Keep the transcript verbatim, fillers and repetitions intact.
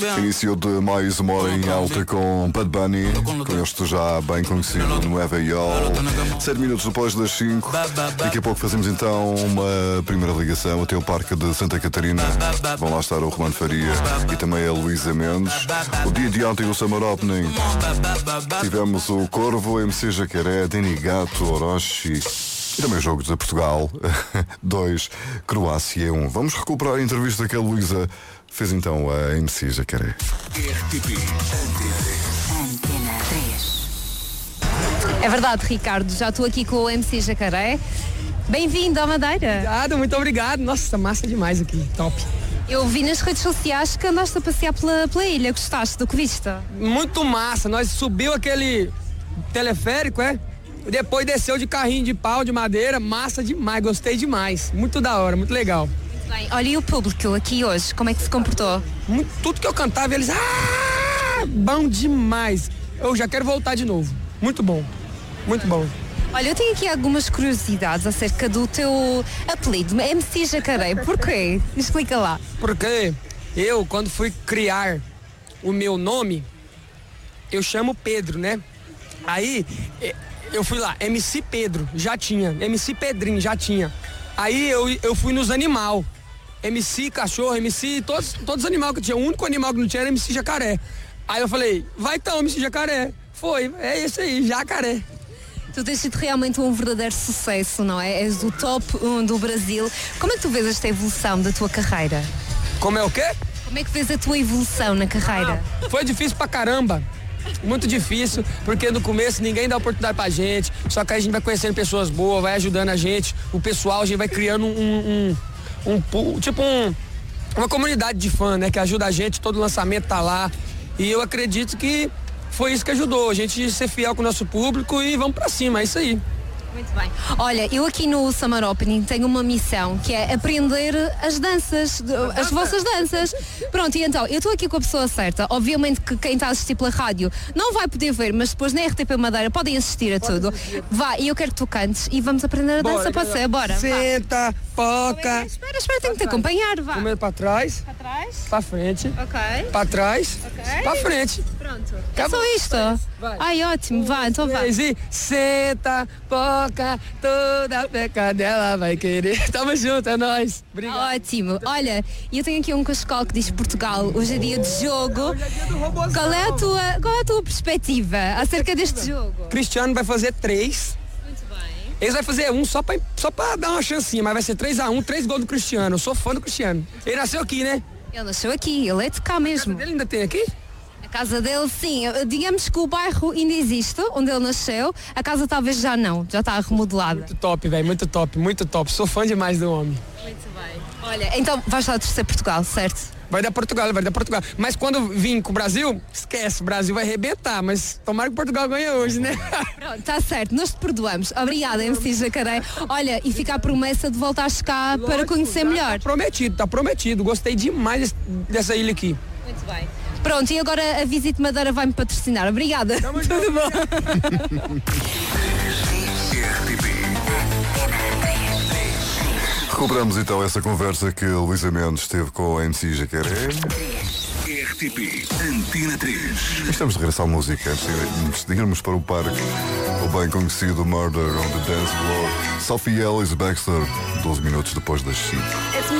Início de mais uma hora em alta com Bad Bunny, com este já bem conhecido Nueva York. Sete minutos depois das cinco. Daqui a pouco fazemos então uma primeira ligação até o Parque de Santa Catarina. Vão lá estar o Romano Faria e também a Luísa Mendes. O dia de ontem o Summer Opening. Tivemos o Corvo, M C Jacaré, Deni Gato, Orochi. E também jogos de Portugal. dois, Croácia um. Vamos recuperar a entrevista que a Luísa fez então a M C Jacaré. R T P Antena três. É verdade, Ricardo, já estou aqui com o M C Jacaré. Bem-vindo à Madeira. Obrigado, muito obrigado. Nossa, massa demais aqui, top. Eu vi nas redes sociais que andaste a passear pela, pela ilha. Gostaste do que viste? Muito massa. Nós subiu aquele teleférico, é? Depois desceu de carrinho de pau, de madeira. Massa demais, gostei demais. Muito da hora, muito legal. Bem, olha, e o público aqui hoje, como é que se comportou? Muito, tudo que eu cantava, eles... Ah, bom demais. Eu já quero voltar de novo. Muito bom, muito bom. Olha, eu tenho aqui algumas curiosidades acerca do teu apelido, M C Jacaré. Porquê? Explica lá. Porque eu, quando fui criar o meu nome, eu chamo Pedro, né? Aí, eu fui lá, M C Pedro, já tinha. M C Pedrinho, já tinha. Aí eu, eu fui nos animal. M C cachorro, M C, todos, todos os animais que tinha. O único animal que não tinha era M C Jacaré. Aí eu falei, vai então, M C Jacaré. Foi, é isso aí, Jacaré. Tu tens sido realmente um verdadeiro sucesso, não é? És do top um do Brasil. Como é que tu vês esta evolução da tua carreira? Como é o quê? Como é que vês a tua evolução na carreira? Ah, foi difícil pra caramba. Muito difícil, porque no começo ninguém dá oportunidade pra gente. Só que aí a gente vai conhecendo pessoas boas, vai ajudando a gente. O pessoal, a gente vai criando um... um, um, um tipo um... uma comunidade de fã, né? Que ajuda a gente, todo lançamento tá lá. E eu acredito que foi isso que ajudou, a gente ser fiel com o nosso público e vamos pra cima, é isso aí. Muito bem. Olha, eu aqui no Summer Opening tenho uma missão que é aprender as danças, as vossas danças. Pronto, e então, eu estou aqui com a pessoa certa. Obviamente que quem está a assistir pela rádio não vai poder ver, mas depois na R T P Madeira podem assistir a tudo. Vá, e eu quero que tu cantes e vamos aprender a dança. Pode ser, bora. Senta, poca. Espera, espera, tenho que te acompanhar, vá. Primeiro pra trás. Para trás. Pra frente. Ok. Pra trás. Ok. Pra frente. Pronto. É só isto? Vai. Ai, ótimo, vá, então vá. E senta, poca, toda a peca dela vai querer. Tamo junto, é nóis. Obrigado. Ótimo. Olha, eu tenho aqui um cachecol que diz Portugal. Hoje é dia de jogo. Hoje é dia do robôzão. Qual é a tua, qual é a tua perspectiva acerca deste jogo? Cristiano vai fazer três. Muito bem. Eles vai fazer um só pra, só pra dar uma chancinha, mas vai ser três a um, três gols do Cristiano. Eu sou fã do Cristiano. Ele nasceu aqui, né? Ele nasceu aqui, ele é de cá mesmo. Ele ainda tem aqui? A casa dele, sim. Digamos que o bairro ainda existe, onde ele nasceu. A casa talvez já não, já está remodelada. Muito top, velho, muito top, muito top. Sou fã demais do homem. Muito bem. Olha, então vais lá torcer Portugal, certo? Vai dar Portugal, vai dar Portugal. Mas quando vim com o Brasil, esquece, o Brasil vai arrebentar. Mas tomara que Portugal ganhe hoje, né? Pronto, está certo, nós te perdoamos. Obrigada, M C Jacaré. Olha, e fica a promessa de voltares cá Lógico, para conhecer tá, melhor. Tá prometido, tá prometido. Gostei demais dessa ilha aqui. Muito bem. Pronto, e agora a Visite Madeira vai-me patrocinar. Obrigada. Tamo Tudo junto. bom? R T P Recuperamos então essa conversa que a Luísa Mendes teve com a M C Jacaré. R T P Antena três. Estamos de regresso à música. Antes de irmos para o parque, o bem conhecido Murder on the Dance Floor. Sophie Ellis Baxter, doze minutos depois das cinco.